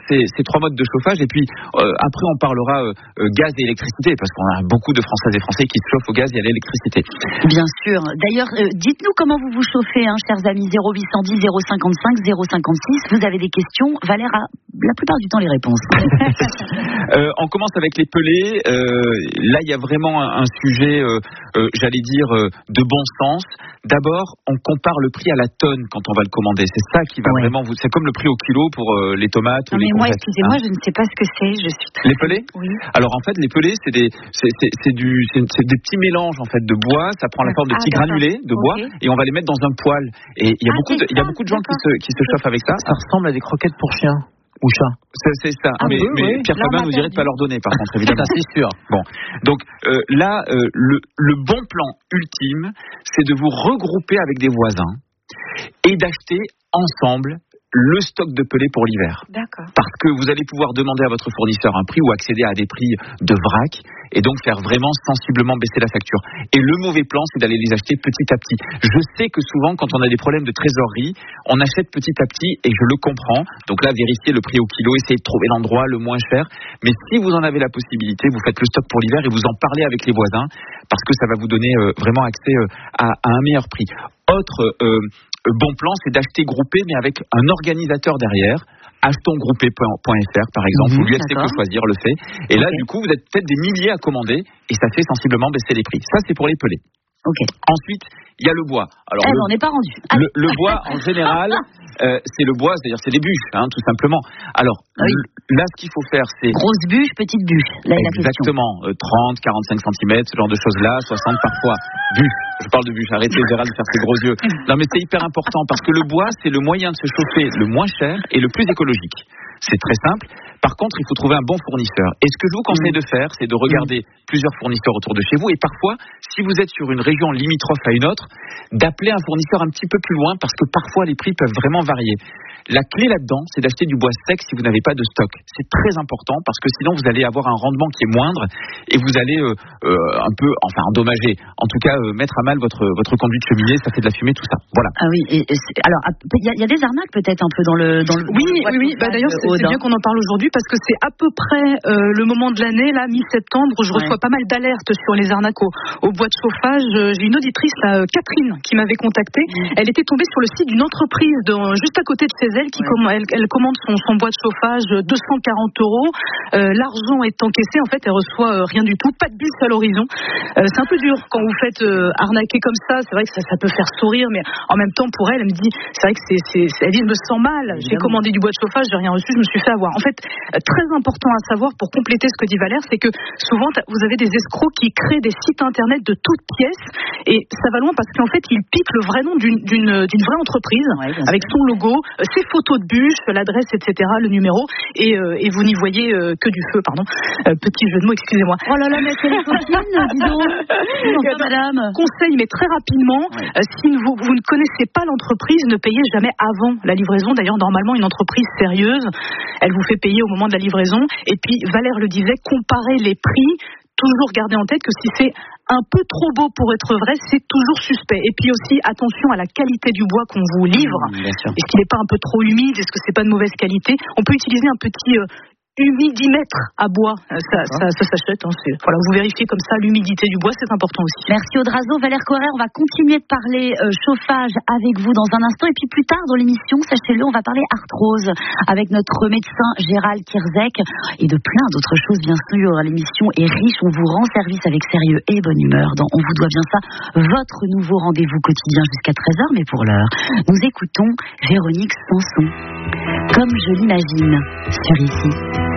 ces 3 modes de chauffage. Et puis après, on parlera gaz et électricité, parce qu'on a beaucoup de Françaises et Français qui se chauffent au gaz et à l'électricité. Bien sûr. D'ailleurs, dites-nous comment vous vous chauffez, chers amis. 0810 055 056. Vous avez des questions, Valère a la plupart du temps les réponses. On commence avec les pelés. Là, il y a vraiment un sujet, j'allais dire, de bon sens. D'abord, on compare le prix à la tonne quand on va le commander. C'est ça qui va vraiment vous. C'est comme le prix au kilo pour les tomates ou les moi, courgettes. excusez-moi, je ne sais pas ce que c'est. Je suis très... Les pelés ? Oui. Alors en fait, les pelés, c'est des petits mélanges en fait de bois. Ça prend la forme de petits granulés de bois et on va les mettre dans un poêle. Et il y a beaucoup de gens qui se chauffent avec ça. Ça ressemble à des croquettes pour chiens. Ou chat. C'est ça. Mais Pierre Fabien nous dirait de pas leur donner, par contre, évidemment. Ça, c'est sûr. Bon. Donc, là, le bon plan ultime, c'est de vous regrouper avec des voisins et d'acheter ensemble le stock de pelés pour l'hiver. D'accord. Parce que vous allez pouvoir demander à votre fournisseur un prix ou accéder à des prix de vrac et donc faire vraiment sensiblement baisser la facture. Et le mauvais plan, c'est d'aller les acheter petit à petit. Je sais que souvent, quand on a des problèmes de trésorerie, on achète petit à petit et je le comprends. Donc là, vérifiez le prix au kilo, essayez de trouver l'endroit le moins cher. Mais si vous en avez la possibilité, vous faites le stock pour l'hiver et vous en parlez avec les voisins parce que ça va vous donner vraiment accès à un meilleur prix. Autre bon plan, c'est d'acheter groupé, mais avec un organisateur derrière. Achetonsgroupé.fr par exemple, vous lui laissez que choisir, le fait. Et là, du coup, vous êtes peut-être des milliers à commander et ça fait sensiblement baisser les prix. Ça, c'est pour les pelés. Ensuite, il y a le bois. Alors, on n'est pas rendu. Le bois, en général, c'est le bois, c'est-à-dire c'est les bûches, tout simplement. Alors, là, ce qu'il faut faire, c'est... Grosse bûche, petite bûche. Là, exactement. 30, 45 cm, ce genre de choses-là, 60 parfois. Bûche. Je parle de bûche. Arrêtez, Gérald, de faire ses gros yeux. Non, mais c'est hyper important parce que le bois, c'est le moyen de se chauffer le moins cher et le plus écologique. C'est très simple. Par contre, il faut trouver un bon fournisseur. Et ce que je vous conseille de faire, c'est de regarder plusieurs fournisseurs autour de chez vous. Et parfois, si vous êtes sur une région limitrophe à une autre, d'appeler un fournisseur un petit peu plus loin parce que parfois les prix peuvent vraiment varier. La clé là-dedans, c'est d'acheter du bois sec si vous n'avez pas de stock. C'est très important parce que sinon vous allez avoir un rendement qui est moindre et vous allez un peu, endommager, en tout cas mettre à mal votre conduit de cheminée, ça fait de la fumée, tout ça. Voilà. Ah oui. Alors, il y a des arnaques peut-être un peu dans le. Oui. D'ailleurs, c'est bien qu'on en parle aujourd'hui parce que c'est à peu près le moment de l'année, là, mi-septembre, où je reçois pas mal d'alertes sur les arnaques au bois de chauffage. J'ai une auditrice, là, Catherine, qui m'avait contactée. Elle était tombée sur le site d'une entreprise juste à côté de chez elle qui elle commande son bois de chauffage 240 €. L'argent est encaissé, en fait, elle reçoit rien du tout, pas de bus à l'horizon. C'est un peu dur quand vous faites arnaquer comme ça. C'est vrai que ça peut faire sourire, mais en même temps, pour elle me dit, c'est vrai que elle dit, je me sens mal. J'ai commandé du bois de chauffage, j'ai rien reçu, je me suis fait avoir. En fait, très important à savoir pour compléter ce que dit Valère, c'est que souvent vous avez des escrocs qui créent des sites internet de toutes pièces et ça va loin parce qu'en fait ils piquent le vrai nom d'une vraie entreprise avec son logo, ses photos de bûches, l'adresse, etc., le numéro et vous n'y voyez que du feu, pardon. Petit jeu de mots, excusez-moi. Oh là là, mais quelle copine, dis donc. Madame. Conseil, mais très rapidement, si vous ne connaissez pas l'entreprise, ne payez jamais avant la livraison. D'ailleurs, normalement, une entreprise sérieuse, elle vous fait payer au moment de la livraison. Et puis, Valère le disait, comparez les prix. Toujours garder en tête que si c'est un peu trop beau pour être vrai, c'est toujours suspect. Et puis aussi, attention à la qualité du bois qu'on vous livre. Est-ce qu'il n'est pas un peu trop humide? Est-ce que c'est pas de mauvaise qualité? On peut utiliser un petit humidimètre à bois. Ça s'achète. Voilà, vous vérifiez comme ça l'humidité du bois, c'est important aussi. Merci Audrazo. Valère Correr, on va continuer de parler chauffage avec vous dans un instant. Et puis plus tard dans l'émission, sachez-le, on va parler arthrose avec notre médecin Gérald Kierzek et de plein d'autres choses, bien sûr. L'émission est riche, on vous rend service avec sérieux et bonne humeur dans On vous doit bien ça, votre nouveau rendez-vous quotidien jusqu'à 13h. Mais pour l'heure, nous écoutons Véronique Sanson. Comme je l'imagine sur ici.